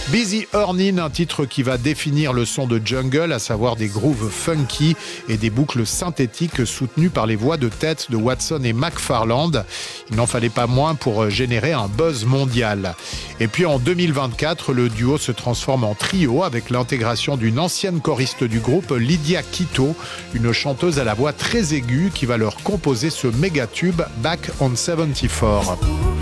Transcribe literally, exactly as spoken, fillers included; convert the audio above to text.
Busy Earnin', un titre qui va définir le son de jungle, à savoir des grooves funky et des boucles synthétiques soutenues par les voix de tête de Watson et McFarland. Il n'en fallait pas moins pour générer un buzz mondial. Et puis en deux mille vingt-quatre, le duo se transforme en trio avec l'intégration d'une ancienne choriste du groupe, Lydia Quito, une chanteuse à la voix très aiguë qui va leur composer ce méga tube Back on soixante-quatorze.